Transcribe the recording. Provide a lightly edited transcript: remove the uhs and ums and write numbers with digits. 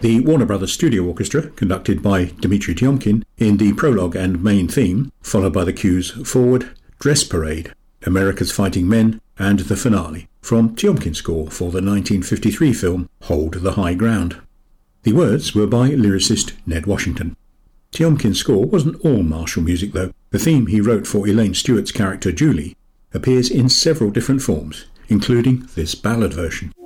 The Warner Brothers Studio Orchestra, conducted by Dmitri Tiomkin, in the prologue and main theme, followed by the cues Forward, Dress Parade, America's Fighting Men, and the finale, from Tiomkin's score for the 1953 film Hold the High Ground. The words were by lyricist Ned Washington. Tiomkin's score wasn't all martial music though. The theme he wrote for Elaine Stewart's character Julie appears in several different forms, including this ballad version.